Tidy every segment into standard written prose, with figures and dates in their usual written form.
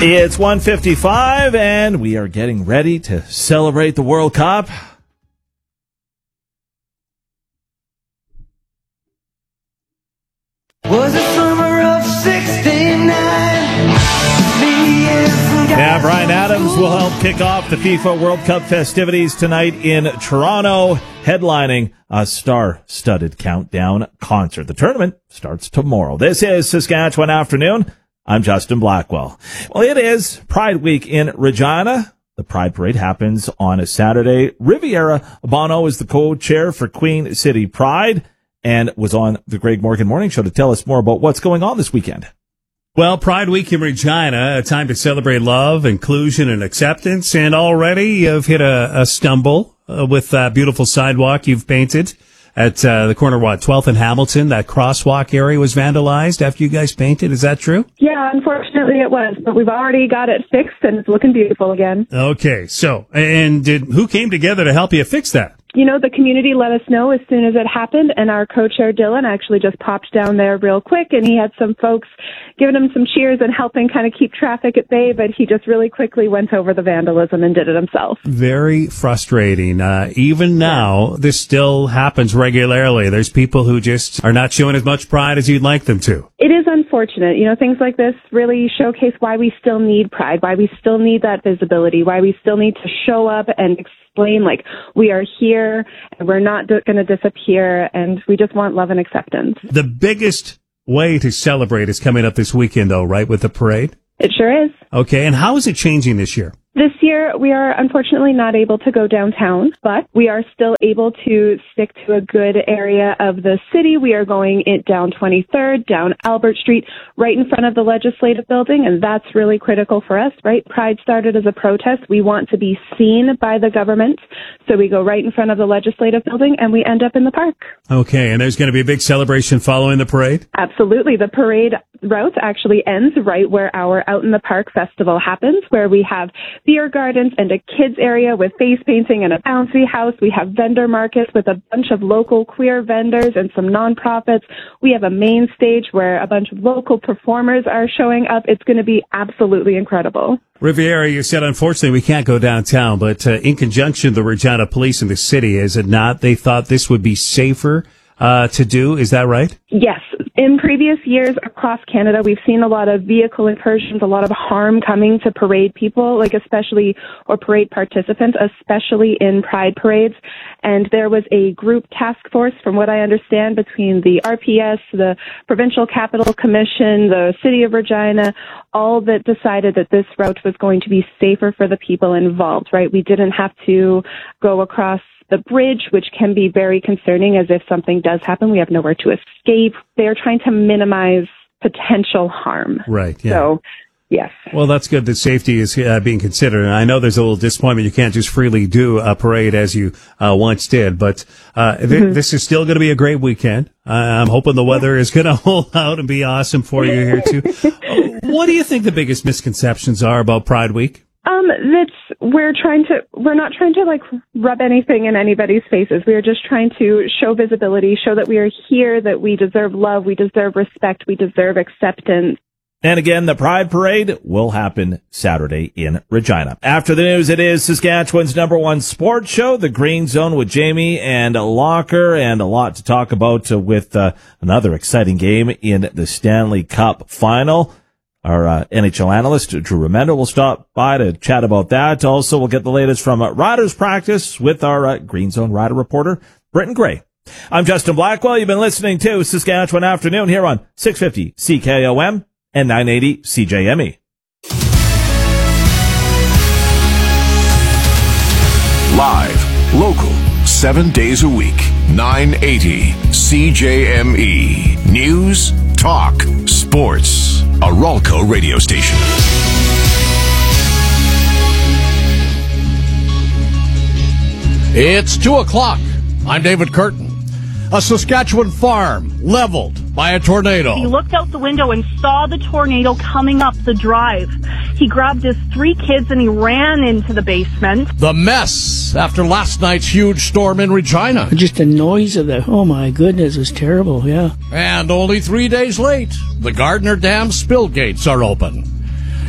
It's 1:55, and we are getting ready to celebrate the World Cup. Was the summer of 69? Yeah, Brian Adams will help kick off the FIFA World Cup festivities tonight in Toronto, headlining a star-studded countdown concert. The tournament starts tomorrow. This is Saskatchewan Afternoon. I'm Justin Blackwell. Well, it is Pride Week in Regina. The Pride Parade happens on a Saturday. Riviera Bono is the co-chair for Queen City Pride and was on the Greg Morgan Morning Show to tell us more about what's going on this weekend. Well, Pride Week in Regina, a time to celebrate love, inclusion, and acceptance. And already you've hit a stumble with that beautiful sidewalk you've painted at the corner, 12th and Hamilton. That crosswalk area was vandalized after you guys painted. Is that true? Yeah, unfortunately it was, but we've already got it fixed and it's looking beautiful again. Okay, so, and who came together to help you fix that? You know, the community let us know as soon as it happened, and our co-chair Dylan actually just popped down there real quick, and he had some folks giving him some cheers and helping kind of keep traffic at bay, but he just really quickly went over the vandalism and did it himself. Very frustrating. Even now, this still happens regularly. There's people who just are not showing as much pride as you'd like them to. It is unfortunate. You know, things like this really showcase why we still need pride, why we still need that visibility, why we still need to show up and explain, like, we are here and we're not going to disappear, and we just want love and acceptance. The biggest way to celebrate is coming up this weekend, though, right, with the parade? It sure is. Okay, and how is it changing this year? This year, we are unfortunately not able to go downtown, but we are still able to stick to a good area of the city. We are going down 23rd, down Albert Street, right in front of the Legislative Building, and that's really critical for us, right? Pride started as a protest. We want to be seen by the government, so we go right in front of the Legislative Building, and we end up in the park. Okay, and there's going to be a big celebration following the parade? Absolutely. The parade route actually ends right where our Out in the Park festival happens, where we have beer gardens and a kids area with face painting and a bouncy house. We have vendor markets with a bunch of local queer vendors and some nonprofits. We have a main stage where a bunch of local performers are showing up. It's going to be absolutely incredible. Riviera, you said, unfortunately, we can't go downtown, but in conjunction, the Regina Police in the city, is it not? They thought this would be safer to do. Is that right? Yes. In previous years across Canada, we've seen a lot of vehicle incursions, a lot of harm coming to parade people, or parade participants, especially in pride parades. And there was a group task force, from what I understand, between the RPS, the Provincial Capital Commission, the City of Regina, all that decided that this route was going to be safer for the people involved, right? We didn't have to go across the bridge, which can be very concerning, as if something does happen, we have nowhere to escape. They're trying to minimize potential harm. Right, yeah. So, yes. Well, that's good that safety is being considered. And I know there's a little disappointment. You can't just freely do a parade as you once did. But this is still going to be a great weekend. I'm hoping the weather is going to hold out and be awesome for you here, too. What do you think the biggest misconceptions are about Pride Week? We're not trying to rub anything in anybody's faces. We are just trying to show visibility, show that we are here, that we deserve love, we deserve respect, we deserve acceptance. And again, the Pride Parade will happen Saturday in Regina. After the news, it is Saskatchewan's #1 sports show, The Green Zone with Jamie and Locker, and a lot to talk about with another exciting game in the Stanley Cup Final. Our NHL analyst, Drew Remender, will stop by to chat about that. Also, we'll get the latest from Riders practice with our Green Zone Rider reporter, Britton Gray. I'm Justin Blackwell. You've been listening to Saskatchewan Afternoon here on 650 CKOM and 980 CJME. Live, local, 7 days a week, 980 CJME. News, talk, sports. A Ralco radio station. It's 2 o'clock. I'm David Curtin. A Saskatchewan farm leveled by a tornado. He looked out the window and saw the tornado coming up the drive. He grabbed his 3 kids and he ran into the basement. The mess after last night's huge storm in Regina. Just the noise of the, oh my goodness, it was terrible, yeah. And only 3 days late, the Gardner Dam spill gates are open.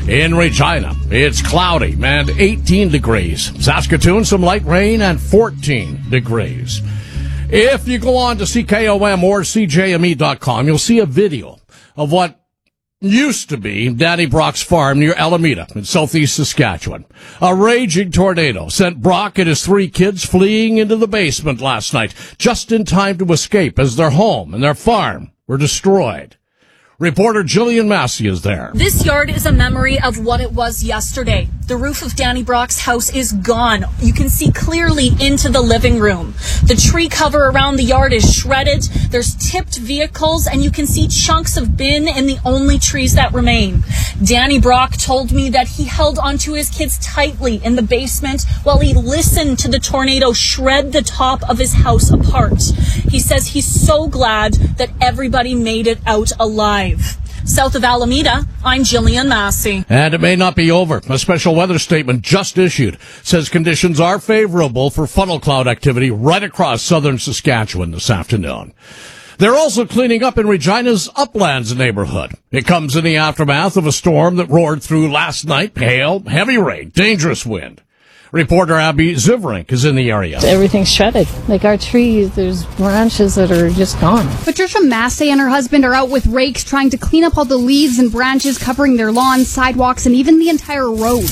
In Regina, it's cloudy and 18 degrees. Saskatoon, some light rain and 14 degrees. If you go on to CKOM or CJME.com, you'll see a video of what used to be Danny Brock's farm near Alameda in southeast Saskatchewan. A raging tornado sent Brock and his 3 kids fleeing into the basement last night, just in time to escape as their home and their farm were destroyed. Reporter Jillian Massey is there. This yard is a memory of what it was yesterday. The roof of Danny Brock's house is gone. You can see clearly into the living room. The tree cover around the yard is shredded. There's tipped vehicles, and you can see chunks of bin in the only trees that remain. Danny Brock told me that he held onto his kids tightly in the basement while he listened to the tornado shred the top of his house apart. He says he's so glad that everybody made it out alive. South of Alameda, I'm Jillian Massey. And it may not be over. A special weather statement just issued says conditions are favorable for funnel cloud activity right across southern Saskatchewan this afternoon. They're also cleaning up in Regina's Uplands neighborhood. It comes in the aftermath of a storm that roared through last night. Hail, heavy rain, dangerous wind. Reporter Abby Ziverink is in the area. Everything's shredded. Like our trees, there's branches that are just gone. Patricia Massey and her husband are out with rakes trying to clean up all the leaves and branches covering their lawns, sidewalks, and even the entire road.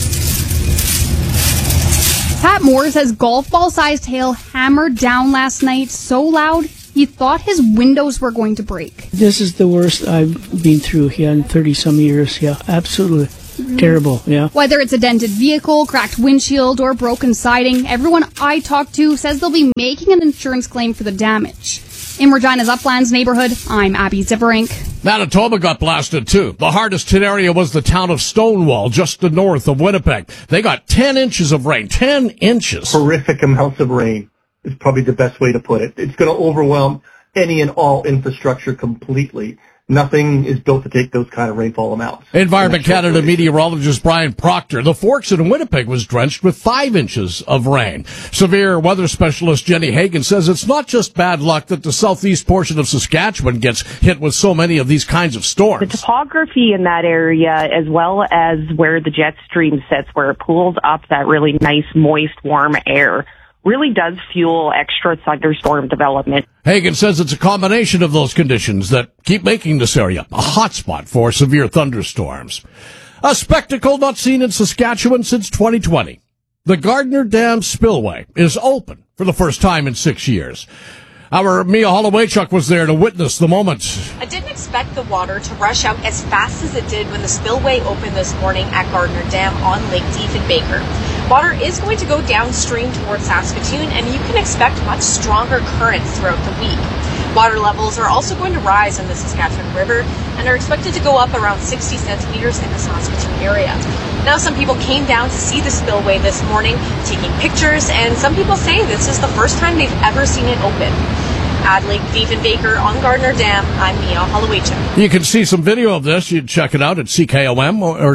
Pat Moore says golf ball-sized hail hammered down last night so loud he thought his windows were going to break. This is the worst I've been through here in 30-some years. Yeah, absolutely. Terrible, yeah. Whether it's a dented vehicle, cracked windshield, or broken siding, everyone I talked to says they'll be making an insurance claim for the damage. In Regina's Uplands neighborhood, I'm Abby Ziverink. Manitoba got blasted too. The hardest hit area was the town of Stonewall, just to north of Winnipeg. They got 10 inches of rain. 10 inches. Horrific amounts of rain is probably the best way to put it. It's going to overwhelm any and all infrastructure completely. Nothing is built to take those kind of rainfall amounts. Environment Canada meteorologist Brian Proctor. The Forks in Winnipeg was drenched with 5 inches of rain. Severe weather specialist Jenny Hagan says it's not just bad luck that the southeast portion of Saskatchewan gets hit with so many of these kinds of storms. The topography in that area, as well as where the jet stream sits, where it pulls up that really nice, moist, warm air, really does fuel extra thunderstorm development. Hagan says it's a combination of those conditions that keep making this area a hotspot for severe thunderstorms. A spectacle not seen in Saskatchewan since 2020. The Gardner Dam spillway is open for the first time in 6 years. Our Mia Hollowaychuk was there to witness the moment. I didn't expect the water to rush out as fast as it did when the spillway opened this morning at Gardner Dam on Lake Diefenbaker. Water is going to go downstream towards Saskatoon, and you can expect much stronger currents throughout the week. Water levels are also going to rise in the Saskatchewan River and are expected to go up around 60 centimeters in the Saskatoon area. Now, some people came down to see the spillway this morning, taking pictures, and some people say this is the first time they've ever seen it open. At Lake Diefenbaker on Gardner Dam, I'm Mia Hollowaychuk. You can see some video of this. You can check it out at CKOM or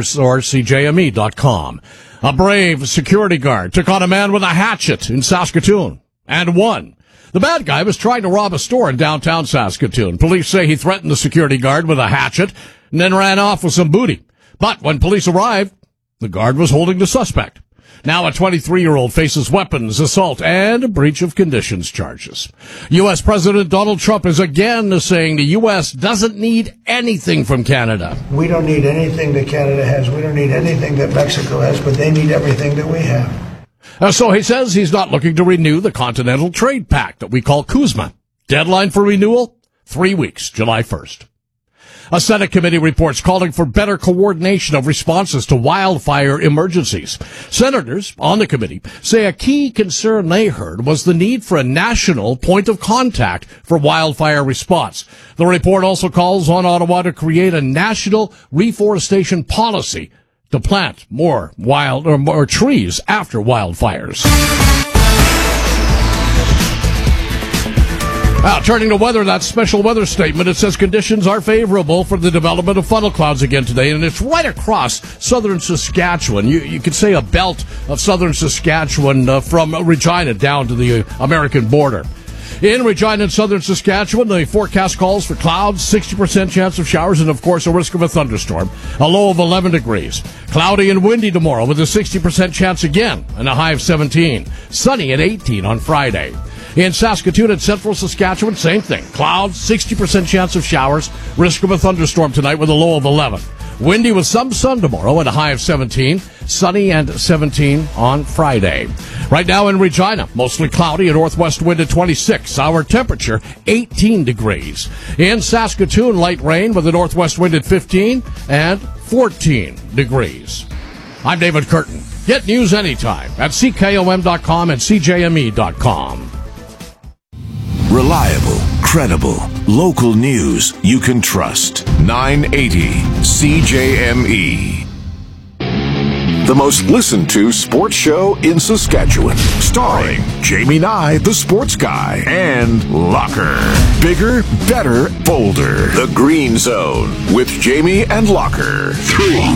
CJME.com. A brave security guard took on a man with a hatchet in Saskatoon and won. The bad guy was trying to rob a store in downtown Saskatoon. Police say he threatened the security guard with a hatchet and then ran off with some booty. But when police arrived, the guard was holding the suspect. Now a 23-year-old faces weapons, assault, and breach of conditions charges. U.S. President Donald Trump is again saying the U.S. doesn't need anything from Canada. We don't need anything that Canada has. We don't need anything that Mexico has, but they need everything that we have. So he says he's not looking to renew the Continental Trade Pact that we call CUSMA. Deadline for renewal, 3 weeks, July 1st. A Senate committee reports calling for better coordination of responses to wildfire emergencies. Senators on the committee say a key concern they heard was the need for a national point of contact for wildfire response. The report also calls on Ottawa to create a national reforestation policy to plant more trees after wildfires. Now, turning to weather, that special weather statement, it says conditions are favorable for the development of funnel clouds again today, and it's right across southern Saskatchewan. You could say a belt of southern Saskatchewan from Regina down to the American border. In Regina and southern Saskatchewan, the forecast calls for clouds, 60% chance of showers, and of course a risk of a thunderstorm. A low of 11 degrees. Cloudy and windy tomorrow with a 60% chance again, and a high of 17. Sunny at 18 on Friday. In Saskatoon and central Saskatchewan, same thing. Clouds, 60% chance of showers, risk of a thunderstorm tonight with a low of 11. Windy with some sun tomorrow and a high of 17. Sunny and 17 on Friday. Right now in Regina, mostly cloudy, a northwest wind at 26. Our temperature, 18 degrees. In Saskatoon, light rain with a northwest wind at 15 and 14 degrees. I'm David Curtin. Get news anytime at CKOM.com and CJME.com. Reliable, credible, local news you can trust. 980 CJME. The most listened to sports show in Saskatchewan. Starring Jamie Nye, the sports guy, and Locker. Bigger, better, bolder. The Green Zone with Jamie and Locker. 3.